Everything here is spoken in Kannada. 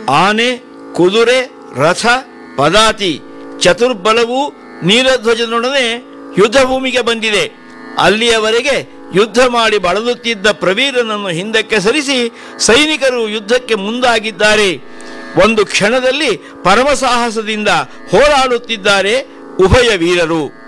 ಆನೆ, ಕುದುರೆ, ರಥ, ಪದಾತಿ ಚತುರ್ಬಲವೂ ನೀಲಧ್ವಜನೊಡನೆ ಯುದ್ಧಭೂಮಿಗೆ ಬಂದಿದೆ. ಅಲ್ಲಿಯವರೆಗೆ ಯುದ್ಧ ಮಾಡಿ ಬಳಲುತ್ತಿದ್ದ ಪ್ರವೀರನನ್ನು ಹಿಂದಕ್ಕೆ ಸರಿಸಿ ಸೈನಿಕರು ಯುದ್ಧಕ್ಕೆ ಮುಂದಾಗಿದ್ದಾರೆ. ಒಂದು ಕ್ಷಣದಲ್ಲಿ ಪರಮಸಾಹಸದಿಂದ ಹೋರಾಡುತ್ತಿದ್ದಾರೆ ಉಭಯ ವೀರರು.